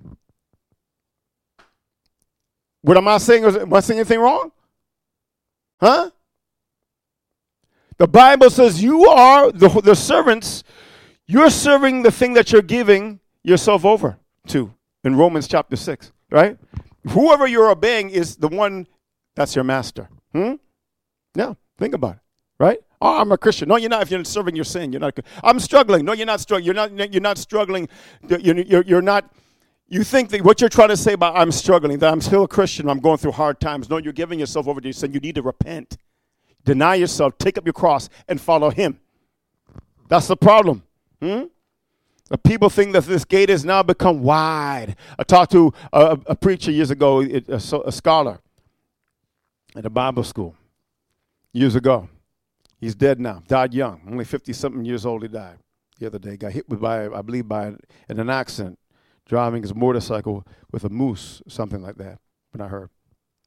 What am I saying? Am I saying anything wrong? Huh? The Bible says you are the, the servants. You're serving the thing that you're giving yourself over to in Romans chapter six, right? Whoever you're obeying is the one that's your master. Hmm? Yeah, think about it, right? Oh, I'm a Christian. No, you're not. If you're serving your sin, you're not. I'm struggling. No, you're not struggling. You're not. You're not struggling. You're, you're, you're not. You think that what you're trying to say about I'm struggling, that I'm still a Christian, I'm going through hard times. No, you're giving yourself over to your sin. You need to repent. Deny yourself, take up your cross, and follow him. That's the problem. Hmm? The people think that this gate has now become wide. I talked to a, a preacher years ago, a, a scholar at a Bible school years ago. He's dead now, died young, only fifty-something years old he died the other day. Got hit with by, I believe, by in an accident. Driving his motorcycle with a moose, something like that, when I heard.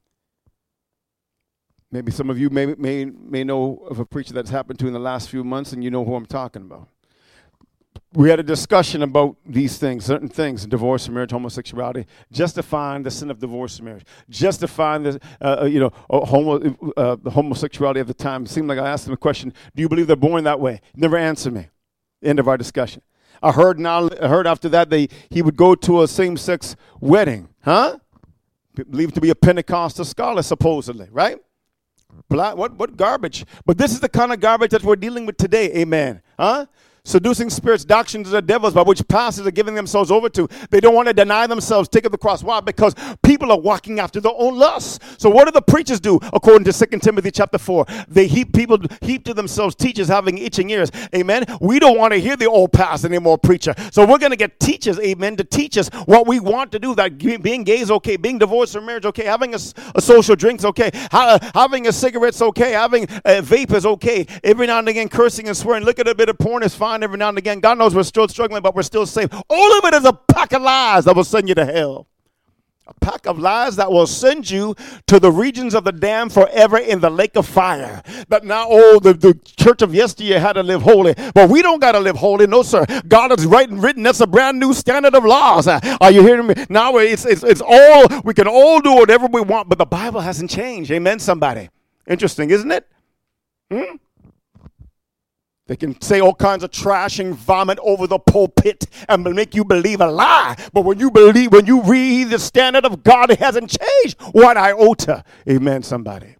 Maybe some of you may, may, may know of a preacher that's happened to in the last few months, and you know who I'm talking about. We had a discussion about these things, certain things, divorce, marriage, homosexuality, justifying the sin of divorce and marriage, justifying the, uh, you know, homo, uh, the homosexuality at the time. It seemed like I asked him a question, do you believe they're born that way? Never answered me. End of our discussion. I heard now. I heard after that they he would go to a same-sex wedding, huh? Believed to be a Pentecostal scholar, supposedly, right? Black, what what garbage? But this is the kind of garbage that we're dealing with today. Amen, huh? Seducing spirits, doctrines of the devils by which pastors are giving themselves over to. They don't want to deny themselves, take up the cross. Why? Because people are walking after their own lusts. So what do the preachers do? According to Second Timothy chapter four, they heap people heap to themselves teachers having itching ears. Amen. We don't want to hear the old pastor anymore, preacher. So we're going to get teachers, amen, to teach us what we want to do. That being gay is okay, being divorced or marriage okay, having a, a social drink's okay, ha- having a cigarette's okay, having a vape is okay. Every now and again, cursing and swearing, look at a bit of porn is fine. Every now and again, God knows we're still struggling, but we're still saved. All of it is a pack of lies that will send you to hell. A pack of lies that will send you to the regions of the damned forever in the lake of fire. That now, oh, the, the church of yesteryear had to live holy. But we don't got to live holy. No, sir. God has written, written. That's a brand new standard of laws. Are you hearing me? Now it's, it's, it's all, we can all do whatever we want, but the Bible hasn't changed. Amen, somebody. Interesting, isn't it? Hmm? They can say all kinds of trash and vomit over the pulpit and make you believe a lie. But when you believe, when you read the standard of God, it hasn't changed one iota. Amen, somebody.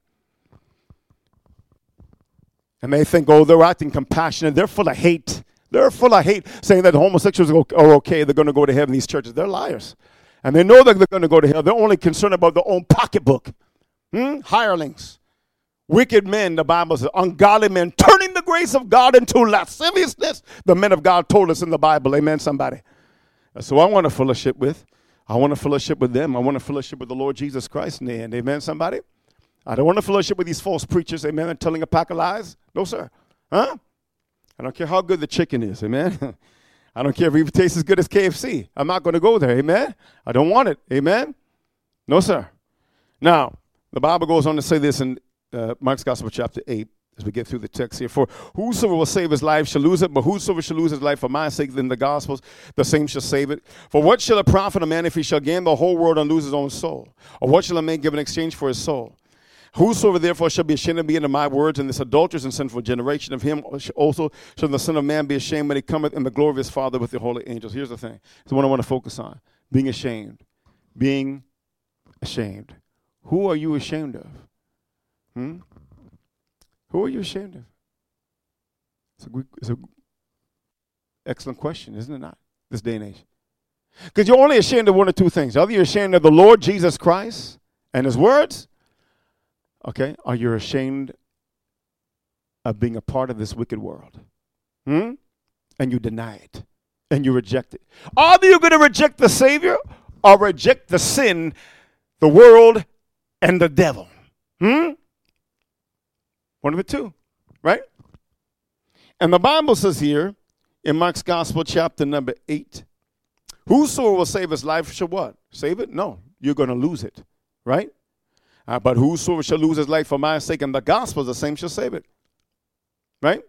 And they think, oh, they're acting compassionate. They're full of hate. They're full of hate, saying that homosexuals are okay. They're going to go to heaven. These churches, they're liars. And they know that they're going to go to hell. They're only concerned about their own pocketbook. Hmm? Hirelings. Wicked men, the Bible says, ungodly men, turning the grace of God into lasciviousness. The men of God told us in the Bible. Amen, somebody. So I want to fellowship with. I want to fellowship with them. I want to fellowship with the Lord Jesus Christ in the end. Amen, somebody. I don't want to fellowship with these false preachers. Amen, and telling a pack of lies. No, sir. Huh? I don't care how good the chicken is. Amen. I don't care if it tastes as good as K F C. I'm not going to go there. Amen. I don't want it. Amen. No, sir. Now, the Bible goes on to say this in Uh, Mark's Gospel, chapter eight, as we get through the text here. For whosoever will save his life shall lose it, but whosoever shall lose his life for my sake, then the Gospels, the same shall save it. For what shall it profit a man if he shall gain the whole world and lose his own soul? Or what shall a man give in exchange for his soul? Whosoever therefore shall be ashamed of me and of my words in this adulterous and sinful generation, of him also shall the Son of Man be ashamed when he cometh in the glory of his Father with the holy angels. Here's the thing. It's the one I want to focus on. Being ashamed. Being ashamed. Who are you ashamed of? Hmm? Who are you ashamed of? It's a, it's a excellent question, isn't it not? This day and age. Because you're only ashamed of one or two things. Either you're ashamed of the Lord Jesus Christ and his words, okay, or you're ashamed of being a part of this wicked world. Hmm? And you deny it. And you reject it. Either you're going to reject the Savior or reject the sin, the world, and the devil. Hmm? One of the two, right? And the Bible says here in Mark's Gospel, chapter number eight, whosoever will save his life shall what? Save it? No, you're going to lose it, right? Uh, but whosoever shall lose his life for my sake and the gospel, the same shall save it, right?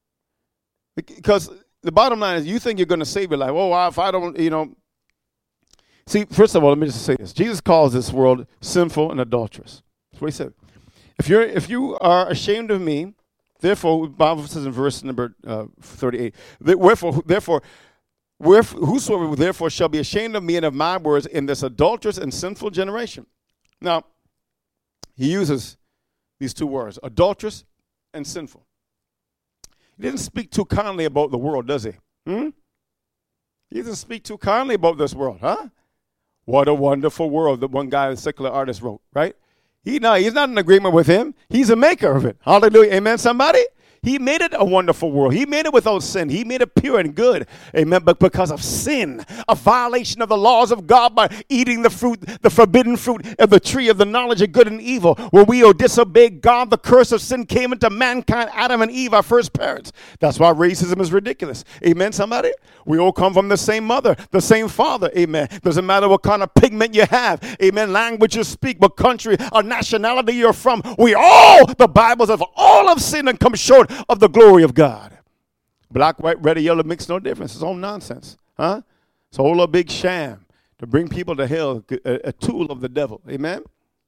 Because the bottom line is you think you're going to save your life. Oh, if I don't, you know. See, first of all, let me just say this. Jesus calls this world sinful and adulterous. That's what he said. If you're, if you are ashamed of me, therefore, the Bible says in verse number uh, thirty-eight, wherefore, therefore, wherefore, whosoever therefore shall be ashamed of me and of my words in this adulterous and sinful generation. Now, he uses these two words, adulterous and sinful. He didn't speak too kindly about the world, does he? Hmm? He doesn't speak too kindly about this world, huh? What a wonderful world that one guy, a secular artist, wrote, right? He, no, he's not in agreement with him. He's a maker of it. Hallelujah. Amen, somebody? He made it a wonderful world. He made it without sin. He made it pure and good. Amen. But because of sin, a violation of the laws of God by eating the fruit, the forbidden fruit of the tree of the knowledge of good and evil, when we disobey God, the curse of sin came into mankind, Adam and Eve, our first parents. That's why racism is ridiculous. Amen, somebody? We all come from the same mother, the same father. Amen. Doesn't matter what kind of pigment you have. Amen. Language you speak, what country or nationality you're from. We all, the Bible says, all have sinned and come short of the glory of God. Black, white, red, or yellow makes no difference. It's all nonsense. Huh? It's all a big sham to bring people to hell, a, a tool of the devil. Amen?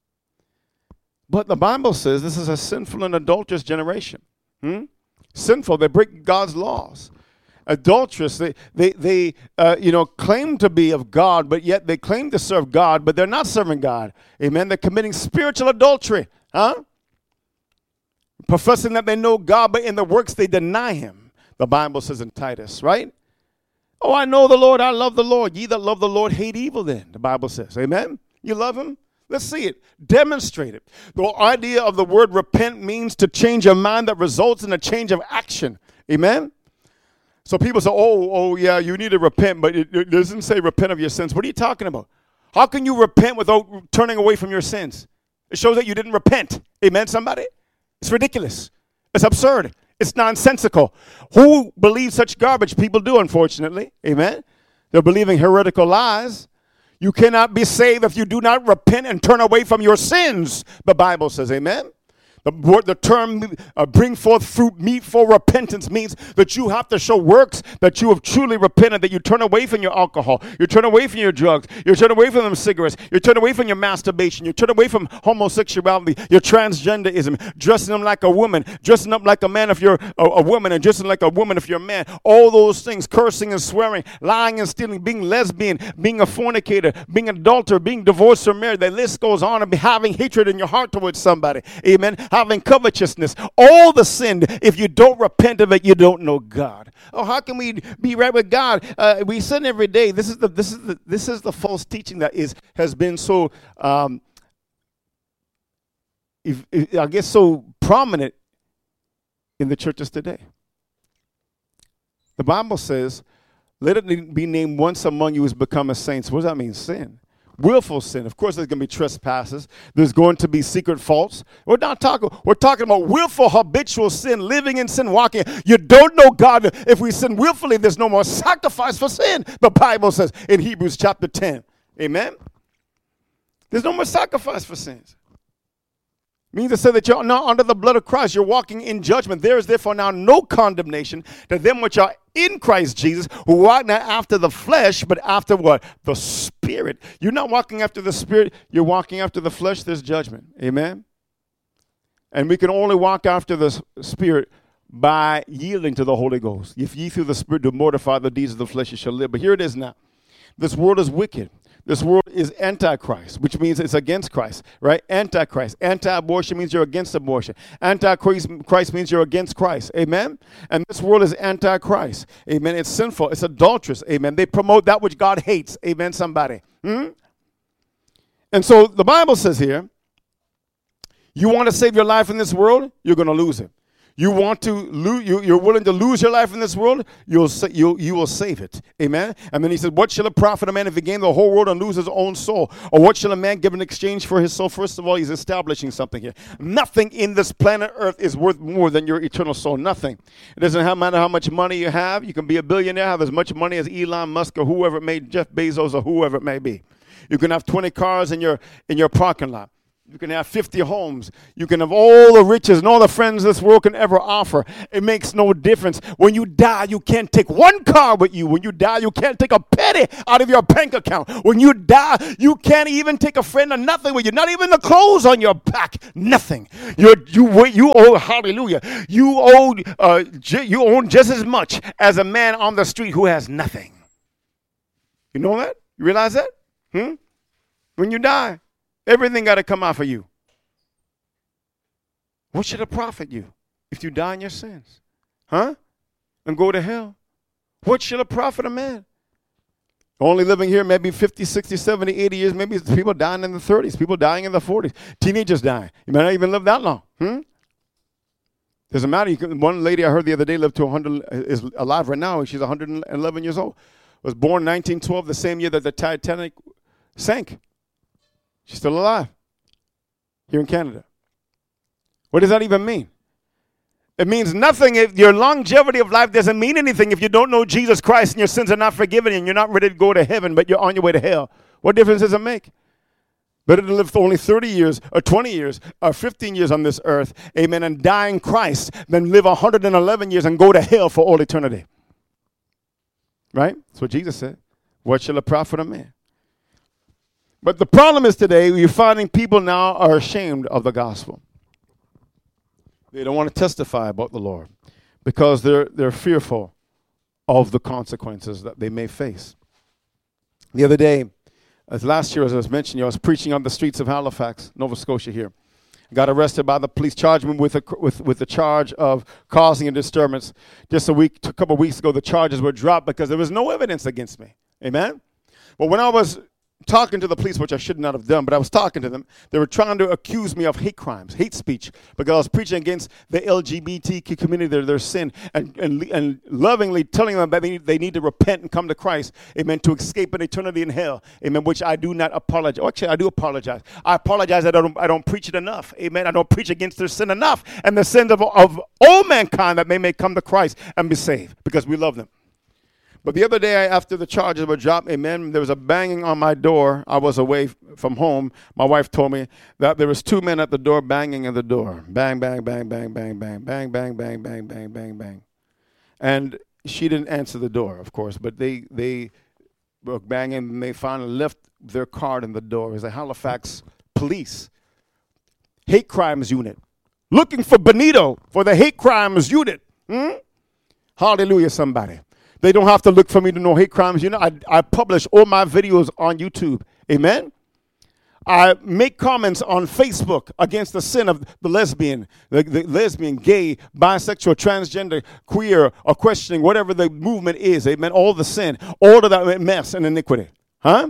But the Bible says this is a sinful and adulterous generation. Hmm? Sinful, they break God's laws. Adulterous, they, they, they uh, you know, claim to be of God, but yet they claim to serve God, but they're not serving God. Amen? They're committing spiritual adultery. Huh? Professing that they know God, but in the works they deny him. The Bible says in Titus, right? Oh, I know the Lord, I love the Lord. Ye that love the Lord hate evil then, the Bible says. Amen? You love him? Let's see it. Demonstrate it. The idea of the word repent means to change a mind that results in a change of action. Amen? So people say, oh, oh yeah, you need to repent, but it, it doesn't say repent of your sins. What are you talking about? How can you repent without turning away from your sins? It shows that you didn't repent. Amen, somebody? It's ridiculous. It's absurd. It's nonsensical. Who believes such garbage? People do, unfortunately. Amen? They're believing heretical lies. You cannot be saved if you do not repent and turn away from your sins, the Bible says. Amen? The word, the term uh, bring forth fruit, meet for repentance means that you have to show works that you have truly repented, that you turn away from your alcohol, you turn away from your drugs, you turn away from them cigarettes, you turn away from your masturbation, you turn away from homosexuality, your transgenderism, dressing them like a woman, dressing up like a man if you're a, a woman, and dressing like a woman if you're a man. All those things, cursing and swearing, lying and stealing, being lesbian, being a fornicator, being an adulterer, being divorced or married. The list goes on, and be having hatred in your heart towards somebody. Amen. Having covetousness, all the sin. If you don't repent of it, you don't know God. Oh, how can we be right with God? Uh, we sin every day. This is the this is the this is the false teaching that is has been so um, if, if, I guess so prominent in the churches today. The Bible says, "Let it be named once among you as become a saint." What does that mean? Sin. Willful sin. Of course, there's going to be trespasses. There's going to be secret faults. We're not talking, we're talking about willful, habitual sin, living in sin, walking. You don't know God. If we sin willfully, there's no more sacrifice for sin, the Bible says in Hebrews chapter ten. Amen? There's no more sacrifice for sins. It means to say that you're not under the blood of Christ. You're walking in judgment. There is therefore now no condemnation to them which are in Christ Jesus, who walk not after the flesh, but after what? The Spirit. You're not walking after the Spirit. You're walking after the flesh. There's judgment. Amen? And we can only walk after the Spirit by yielding to the Holy Ghost. If ye through the Spirit do mortify the deeds of the flesh, you shall live. But here it is now. This world is wicked. This world is antichrist, which means it's against Christ, right? Antichrist. Anti-abortion means you're against abortion. Antichrist Christ means you're against Christ. Amen? And this world is antichrist. Amen? It's sinful. It's adulterous. Amen? They promote that which God hates. Amen, somebody? Hmm? And so the Bible says here, you want to save your life in this world, you're going to lose it. You want to lose, you, you're willing to lose your life in this world, you'll you you will save it. Amen. And then he said, what shall it profit a man if he gain the whole world and lose his own soul? Or what shall a man give in exchange for his soul? First of all, he's establishing something here. Nothing in this planet Earth is worth more than your eternal soul. Nothing. It doesn't matter how much money you have. You can be a billionaire, have as much money as Elon Musk or whoever it may, Jeff Bezos or whoever it may be. You can have twenty cars in your in your parking lot. You can have fifty homes. You can have all the riches and all the friends this world can ever offer. It makes no difference. When you die, you can't take one car with you. When you die, you can't take a penny out of your bank account. When you die, you can't even take a friend or nothing with you. Not even the clothes on your back. Nothing. You're, you you owe, hallelujah, you owe, uh, you own just as much as a man on the street who has nothing. You know that? You realize that? Hmm? When you die, everything got to come out for you. What should it profit you if you die in your sins? Huh? And go to hell? What should it profit a man? Only living here maybe fifty, sixty, seventy, eighty years. Maybe it's people dying in the thirties. People dying in the forties. Teenagers dying. You might not even live that long. Hmm? Doesn't matter. You can, one lady I heard the other day lived to one hundred, is alive right now. She's one hundred eleven years old. Was born nineteen twelve, the same year that the Titanic sank. She's still alive here in Canada. What does that even mean? It means nothing. If your longevity of life doesn't mean anything if you don't know Jesus Christ and your sins are not forgiven and you're not ready to go to heaven, but you're on your way to hell. What difference does it make? Better to live for only thirty years or twenty years or fifteen years on this earth, amen, and die in Christ than live one hundred eleven years and go to hell for all eternity. Right? That's what Jesus said. What shall it profit a man? But the problem is today, you're finding people now are ashamed of the gospel. They don't want to testify about the Lord because they're they're fearful of the consequences that they may face. The other day, as last year, as I was mentioning, I was preaching on the streets of Halifax, Nova Scotia here. Got arrested by the police, charged me with a, with with the charge of causing a disturbance. Just a week, a couple of weeks ago, the charges were dropped because there was no evidence against me. Amen? Well, when I was talking to the police, which I should not have done, but I was talking to them, they were trying to accuse me of hate crimes, hate speech, because I was preaching against the L G B T Q community, their, their sin, and, and and lovingly telling them that they need, they need to repent and come to Christ, amen, to escape an eternity in hell, amen, which I do not apologize. Actually, I do apologize. I apologize that I don't, I don't preach it enough, amen. I don't preach against their sin enough, and the sins of, of all mankind that they may come to Christ and be saved, because we love them. But the other day, after the charges were dropped, amen, there was a banging on my door. I was away from home. My wife told me that there was two men at the door banging at the door. Bang, bang, bang, bang, bang, bang, bang, bang, bang, bang, bang, bang, bang. And she didn't answer the door, of course, but they they were banging, and they finally left their card in the door. It was a Halifax police hate crimes unit looking for Benito for the hate crimes unit. Hmm? Hallelujah, somebody. They don't have to look for me to know hate crimes. You know, I, I publish all my videos on YouTube. Amen? I make comments on Facebook against the sin of the lesbian, the, the lesbian, gay, bisexual, transgender, queer, or questioning, whatever the movement is. Amen? All the sin, all of that mess and iniquity. Huh?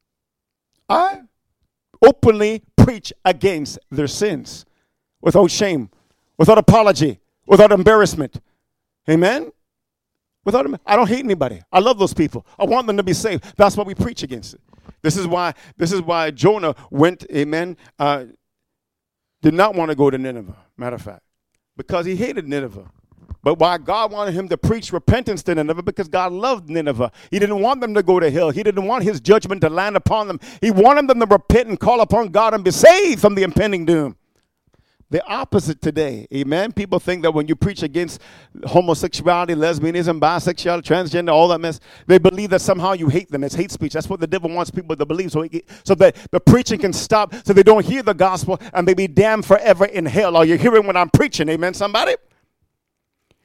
I openly preach against their sins without shame, without apology, without embarrassment. Amen? Without him, I don't hate anybody. I love those people. I want them to be saved. That's why we preach against it. This is why. This is why Jonah went. Amen. Uh, did not want to go to Nineveh. Matter of fact, because he hated Nineveh. But why God wanted him to preach repentance to Nineveh, because God loved Nineveh. He didn't want them to go to hell. He didn't want his judgment to land upon them. He wanted them to repent and call upon God and be saved from the impending doom. The opposite today, amen? People think that when you preach against homosexuality, lesbianism, bisexuality, transgender, all that mess, they believe that somehow you hate them. It's hate speech. That's what the devil wants people to believe, so, he, so that the preaching can stop, so they don't hear the gospel and they be damned forever in hell. Are you hearing what I'm preaching, amen, somebody?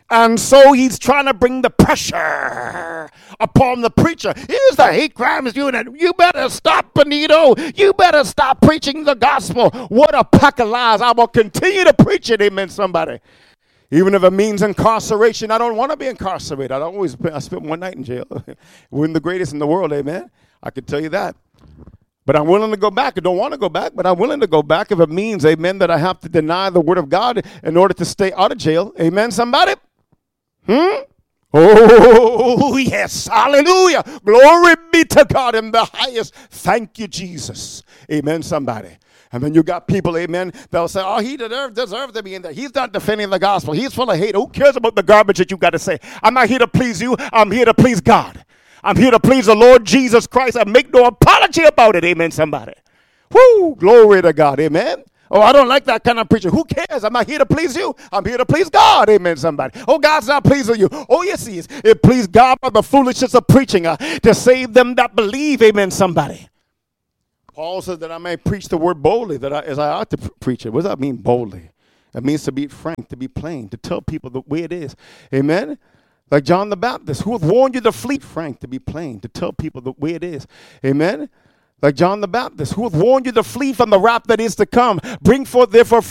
And so he's trying to bring the pressure upon the preacher. Here's the hate crimes doing it. You better stop, Benito. You better stop preaching the gospel. What a pack of lies. I will continue to preach it. Amen, somebody. Even if it means incarceration. I don't want to be incarcerated. I always I spent one night in jail. We're the greatest in the world, amen. I can tell you that. But I'm willing to go back. I don't want to go back, but I'm willing to go back if it means, amen, that I have to deny the word of God in order to stay out of jail. Amen, somebody? Hmm? Oh, yes. Hallelujah. Glory be to God in the highest. Thank you, Jesus. Amen, somebody. And then you got people, amen, they'll say, oh, he deserves deserve to be in there. He's not defending the gospel. He's full of hate. Who cares about the garbage that you got to say? I'm not here to please you. I'm here to please God. I'm here to please the Lord Jesus Christ. I make no apology about it. Amen, somebody. Woo, glory to God. Amen. Oh, I don't like that kind of preacher. Who cares? I'm not here to please you. I'm here to please God. Amen, somebody. Oh, God's not pleased with you. Oh, yes, he is. It pleased God by the foolishness of preaching uh, to save them that believe. Amen, somebody. Paul says that I may preach the word boldly, that I, as I ought to pr- preach it. What does that mean, boldly? It means to be frank, to be plain, to tell people the way it is. Amen? Like John the Baptist, who hath warned you to flee, frank, to be plain, to tell people the way it is. Amen? Like John the Baptist, who hath warned you to flee from the wrath that is to come. Bring forth, therefore,